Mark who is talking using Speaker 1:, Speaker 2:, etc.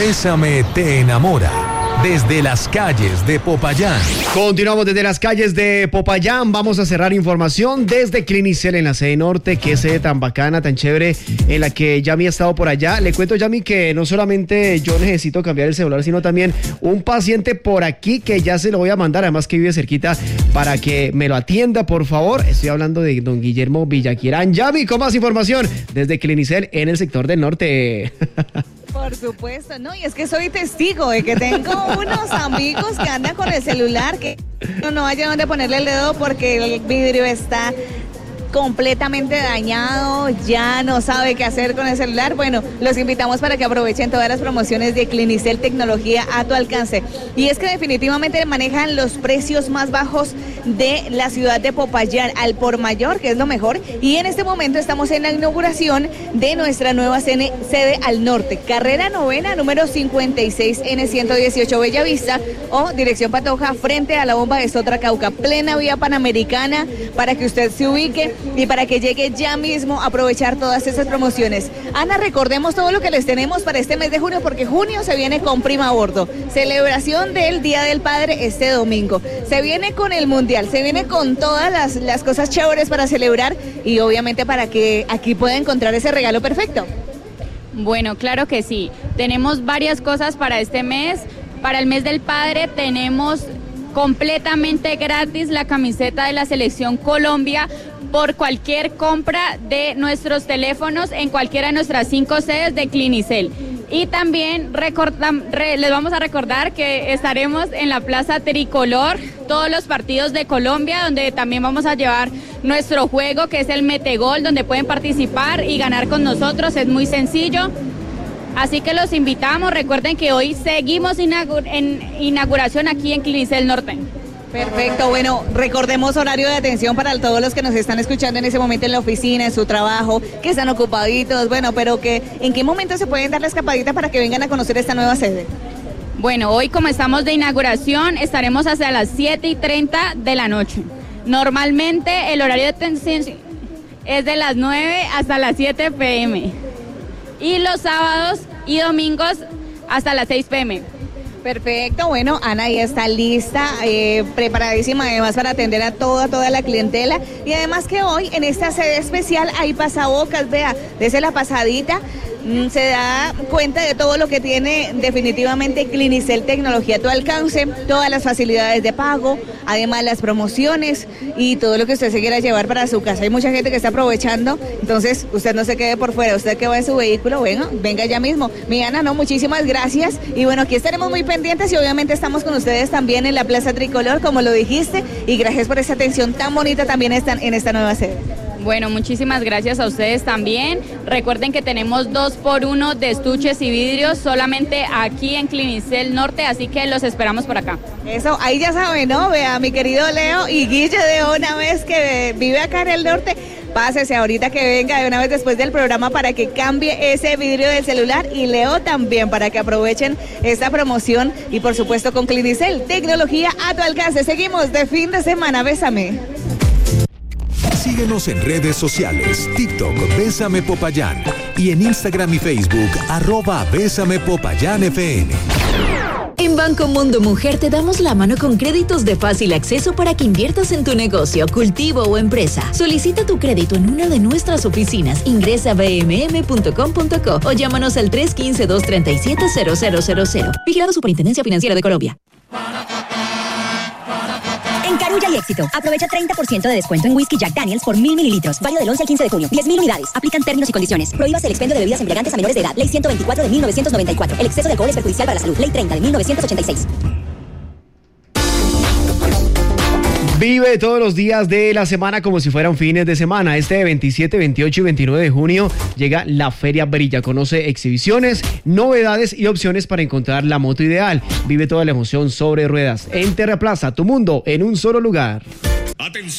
Speaker 1: Bésame te enamora. Desde las calles de Popayán.
Speaker 2: Continuamos desde las calles de Popayán. Vamos a cerrar información desde Clinicel en la sede norte. Qué sede tan bacana, tan chévere, en la que Yami ha estado por allá. Le cuento, Yami, que no solamente yo necesito cambiar el celular, sino también un paciente por aquí que ya se lo voy a mandar, además que vive cerquita, para que me lo atienda, por favor. Estoy hablando de don Guillermo Villaquirán. Yami, con más información desde Clinicel en el sector del norte.
Speaker 3: Por supuesto, no, y es que soy testigo de que tengo unos amigos que andan con el celular que no haya donde ponerle el dedo porque el vidrio está completamente dañado, ya no sabe qué hacer con el celular. Bueno, los invitamos para que aprovechen todas las promociones de Clinicel, tecnología a tu alcance. Y es que definitivamente manejan los precios más bajos de la ciudad de Popayán, al por mayor, que es lo mejor. Y en este momento estamos en la inauguración de nuestra nueva sede al norte, carrera novena, número 56N118 Bellavista, o dirección Patoja, frente a la bomba de Sotra Cauca, plena vía panamericana, para que usted se ubique y para que llegue ya mismo a aprovechar todas esas promociones. Ana, recordemos todo lo que les tenemos para este mes de junio, porque junio se viene con prima a bordo. Celebración del Día del Padre este domingo. Se viene con el Mundial, se viene con todas las cosas chéveres para celebrar y obviamente para que aquí pueda encontrar ese regalo perfecto.
Speaker 4: Bueno, claro que sí. Tenemos varias cosas para este mes. Para el mes del padre tenemos completamente gratis la camiseta de la Selección Colombia por cualquier compra de nuestros teléfonos en cualquiera de nuestras 5 sedes de Clinicel. Y también les vamos a recordar que estaremos en la Plaza Tricolor todos los partidos de Colombia, donde también vamos a llevar nuestro juego, que es el Metegol, donde pueden participar y ganar con nosotros. Es muy sencillo. Así que los invitamos. Recuerden que hoy seguimos en inauguración aquí en Clinicel Norte.
Speaker 3: Perfecto, bueno, recordemos horario de atención para todos los que nos están escuchando en ese momento en la oficina, en su trabajo, que están ocupaditos, bueno, pero que ¿en qué momento se pueden dar la escapadita para que vengan a conocer esta nueva sede?
Speaker 4: Bueno, hoy como estamos de inauguración, estaremos hasta las 7:30 de la noche. Normalmente el horario de atención es de las 9 hasta las 7 p.m. y los sábados y domingos hasta las 6 p.m.
Speaker 3: Perfecto, bueno, Ana ya está lista, preparadísima además para atender a toda la clientela, y además que hoy en esta sede especial hay pasabocas, vea, desde la pasadita se da cuenta de todo lo que tiene definitivamente Clinicel, tecnología a tu alcance, todas las facilidades de pago, además las promociones y todo lo que usted se quiera llevar para su casa. Hay mucha gente que está aprovechando, entonces usted no se quede por fuera, usted que va en su vehículo, venga ya mismo. Mi Ana, no, muchísimas gracias, y bueno, aquí estaremos muy pendientes y obviamente estamos con ustedes también en la Plaza Tricolor, como lo dijiste, y gracias por esa atención tan bonita también en esta nueva sede.
Speaker 4: Bueno, muchísimas gracias a ustedes también. Recuerden que tenemos 2x1 de estuches y vidrios solamente aquí en Clinicel Norte, así que los esperamos por acá.
Speaker 3: Eso, ahí ya saben, ¿no? Vea, mi querido Leo y Guille, de una vez que vive acá en el norte, pásese ahorita que venga de una vez después del programa para que cambie ese vidrio del celular, y Leo también, para que aprovechen esta promoción y por supuesto con Clinicel, tecnología a tu alcance. Seguimos de fin de semana, bésame.
Speaker 1: Síguenos en redes sociales, TikTok, Bésame Popayán, y en Instagram y Facebook, @Bésame Popayán FM.
Speaker 5: En Banco Mundo Mujer te damos la mano con créditos de fácil acceso para que inviertas en tu negocio, cultivo o empresa. Solicita tu crédito en una de nuestras oficinas, ingresa a bmm.com.co o llámanos al 315-237-0000. Vigilado Superintendencia Financiera de Colombia.
Speaker 6: En Carulla y Éxito, aprovecha 30% de descuento en whisky Jack Daniels por 1000 mililitros. Válido del 11 al 15 de junio. 10.000 unidades. Aplican términos y condiciones. Prohíbas el expendio de bebidas embriagantes a menores de edad. Ley 124 de 1994. El exceso de alcohol es perjudicial para la salud. Ley 30 de 1986.
Speaker 2: Vive todos los días de la semana como si fueran fines de semana. Este 27, 28 y 29 de junio llega la Feria Brilla. Conoce exhibiciones, novedades y opciones para encontrar la moto ideal. Vive toda la emoción sobre ruedas. En Terraplaza, tu mundo en un solo lugar.
Speaker 7: Atención.